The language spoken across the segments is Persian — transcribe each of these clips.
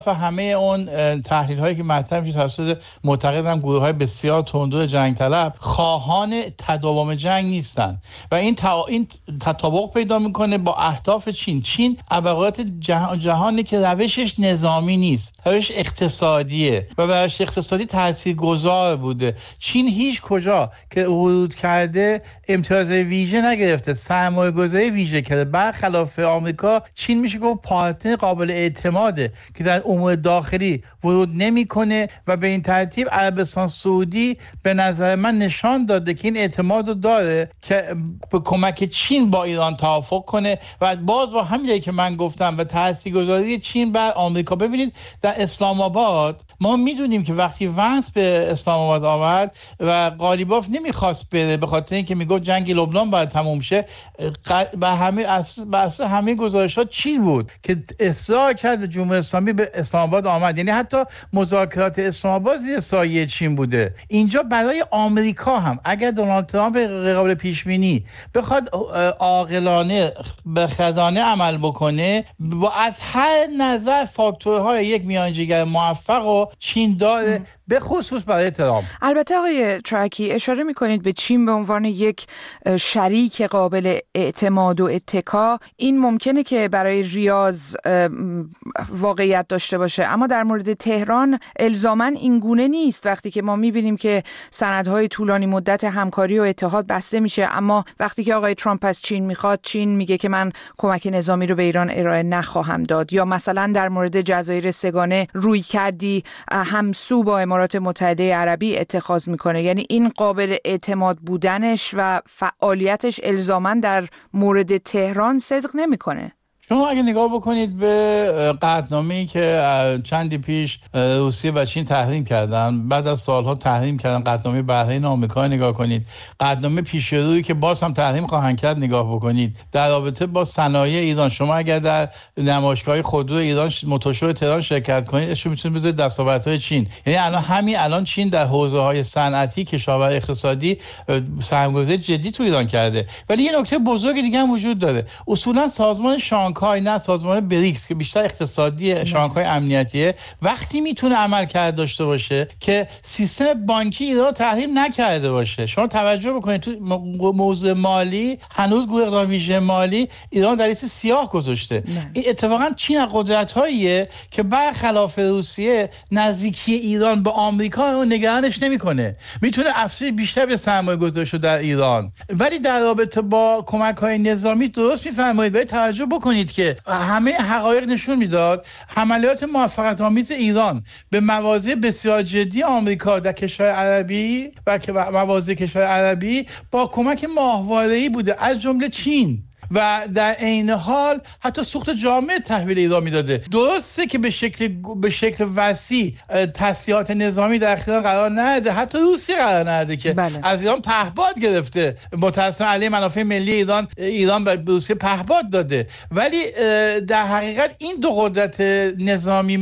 همه اون تحلیل هایی که مطرح میشه توسط معتقدم گروه های بسیار تندرو جنگ طلب خواهان تداوم جنگ نیستن و این تطابق پیدا میکنه با اهداف چین ابعاد جهانی که روشش نظامی نیست، روش اقتصادیه و روش اقتصادی تاثیرگذار بوده. چین هیچ کجا که ورود کرده امتیاز ویژه نگرفته، سرمایه‌گذاری ویژه کرده. برخلاف آمریکا چین میشه گفت پارتنر قابل اعتماده که در امور داخلی ورود نمیکنه و به این ترتیب عربستان سعودی به نظر من نشان داده که این اعتماد رو داره که به کمک چین با ایران توافق کنه و باز با همینی که من گفتم و تاثیرگذاری چین بر آمریکا. ببینید در اسلام آباد ما میدونیم که وقتی ونس به اسلام آباد آمد و قالیباف نمیخواست بره به خاطر اینکه میگفت جنگ لبنان باید تموم شه، بر همه گزارشات چین بود که اصرار کرد جمهوری اسلامی به اسلام آباد آمد. یعنی حتی مذاکرات اسلام آباد زیر سایه چین بوده. اینجا برای آمریکا هم اگر دونالد ترامپ قابل پیش بینی بخواد عاقلانه به خزانه عمل بکنه و از هر نظر فاکتورهای یک میانجیگر موفق و چین داره، به خصوص برای ترامپ. البته آقای ترکی اشاره میکنید به چین به عنوان یک شریک قابل اعتماد و اتکا. این ممکنه که برای ریاض واقعیت داشته باشه، اما در مورد تهران الزاماً این گونه نیست. وقتی که ما میبینیم که سندهای طولانی مدت همکاری و اتحاد بسته میشه، اما وقتی که آقای ترامپ از چین میخواد، چین میگه که من کمک نظامی رو به ایران ارائه نخواهم داد. یا مثلا در مورد جزایر سگانه روی کردی همسو با امارات متحده عربی اتخاذ میکنه. یعنی این قابل اعتماد بودنش و فعالیتش الزاماً در مورد تهران صدق نمیکنه. شما اگه نگاه بکنید به قطعنامه‌ای که چندی پیش روسیه و چین تحریم کردن، بعد از سالها تحریم کردن، قطعنامه بحرین آمریکا نگاه کنید، قطعنامه پیشرویی که باز هم تحریم خواهند کرد نگاه بکنید در رابطه با صنایع ایران. شما اگر در نمایشگاه خودرو ایران موتورشو تهران شرکت کنید، اشو میتونید بذارید دستاوردهای چین. یعنی الان چین در حوزه‌های صنعتی، کشاورزی، اقتصادی سرمایه‌گذاری جدی تو ایران کرده. ولی یه نکته بزرگ دیگه هم وجود داره. اصولا سازمان شانگهای، نه سازمان بریکس که بیشتر اقتصادی، شانگهای امنیتیه، وقتی میتونه عملکرد داشته باشه که سیستم بانکی ایران رو تحریم نکرده باشه. شما توجه بکنید تو موضوع مالی هنوز گروه اقدام ویژه مالی ایران در لیست سیاه گذاشته. این اتفاقا چین از قدرت‌هاییه که برخلاف روسیه نزدیکی ایران با آمریکا رو نگرانش نمیکنه، میتونه افزایش بیشتر به سرمایه‌گذاری شده در ایران. ولی در رابطه با کمک‌های نظامی درست می‌فرمایید، باید توجه بکنید که همه حقایق نشون میداد حملات موفقیت آمیز ایران به مواضع بسیار جدی آمریکا در کشور عربی و مواضع کشور عربی با کمک ماهواره‌ای بوده، از جمله چین، و در عین حال حتی سوخت جامعه تحویل ایران میداده. درسته که به شکل وسیع تسلیحات نظامی در اختیار قرار نده، حتی روسیه قرار نده که از ایران پهپاد گرفته، متأسفانه علیه منافع ملی ایران به روسیه پهپاد داده. ولی در حقیقت این دو قدرت نظامی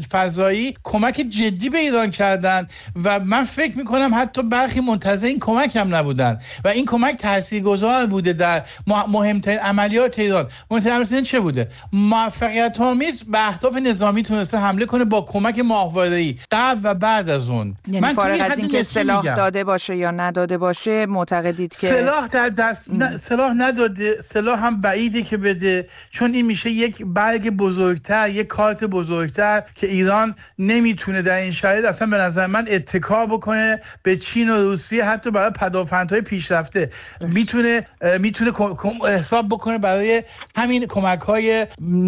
فضایی کمک جدی به ایران کردن و من فکر میکنم حتی برخی منتظر این کمک هم نبودن و این کمک تاثیرگذار بوده در مهمترین عملیات ایران. مهمترین چه بوده؟ موفقیت آمیز به اهداف نظامی تونسته حمله کنه با کمک ماهواره‌ای قبل و بعد از اون. یعنی فارغ از این که سلاح داده باشه یا نداده باشه، معتقدید که سلاح در دست سلاح نداده، سلاح هم بعیده که بده، چون این میشه یک برگ بزرگتر، یک کارت بزرگتر که ایران نمیتونه در این شرایط اصلا به نظر من اتکا بکنه به چین و روسیه، حتی برای پدافندهای پیشرفته میتونه حساب بکنه برای همین کمک‌های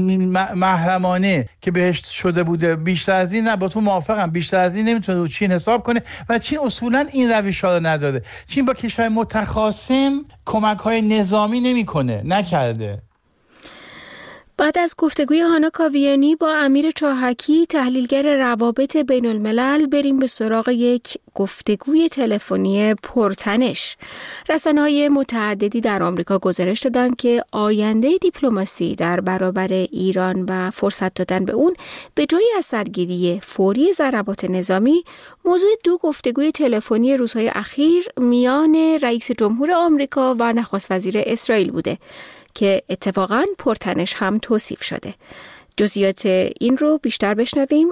محرمانه که بهش شده بوده. بیشتر از این نه، با تو موافقم، بیشتر از این نمیتونه رو چین حساب کنه و چین اصولا این روش‌ها رو نداره. چین با کشور متخاصم کمک‌های نظامی نکرده. بعد از گفتگوی هانا کاویانی با امیر چاهکی، تحلیلگر روابط بین الملل، بریم به سراغ یک گفتگوی تلفنی پرتنش. رسانه‌های متعددی در آمریکا گزارش دادند که آینده دیپلماسی در برابر ایران و فرصت دادن به اون به جای از سرگیری فوری ضربات نظامی، موضوع دو گفتگوی تلفنی روزهای اخیر میان رئیس جمهور آمریکا و نخست وزیر اسرائیل بوده که اتفاقاً پرتنش هم توصیف شده. جزئیات این رو بیشتر بشنویم